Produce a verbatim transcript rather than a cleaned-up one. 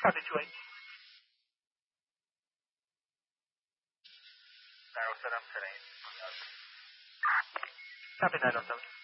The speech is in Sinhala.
Copy two eight. nine oh seven, ten eight. Copy nine oh seven.